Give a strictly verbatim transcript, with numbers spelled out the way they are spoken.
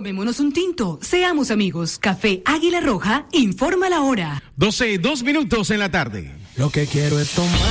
Tomémonos un tinto, seamos amigos. Café Águila Roja, informa la hora. doce, dos minutos en la tarde. Lo que quiero es tomar.